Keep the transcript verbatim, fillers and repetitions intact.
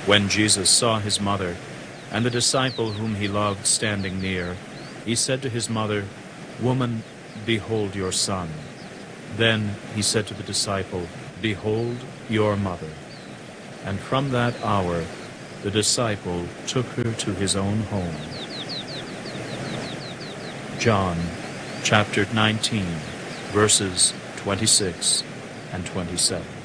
When Jesus saw his mother and the disciple whom he loved standing near, he said to his mother, "Woman, behold your son." Then he said to the disciple, "Behold your mother." And from that hour the disciple took her to his own home. John chapter nineteen, verses twenty-six and twenty-seven.